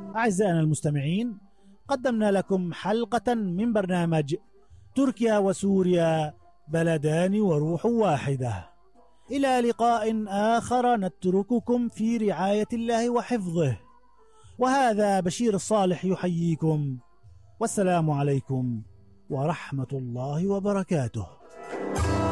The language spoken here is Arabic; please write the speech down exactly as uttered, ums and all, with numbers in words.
أعزائنا المستمعين، قدمنا لكم حلقة من برنامج تركيا وسوريا بلدان وروح واحدة. إلى لقاء آخر نترككم في رعاية الله وحفظه، وهذا بشير الصالح يحييكم، والسلام عليكم ورحمة الله وبركاته.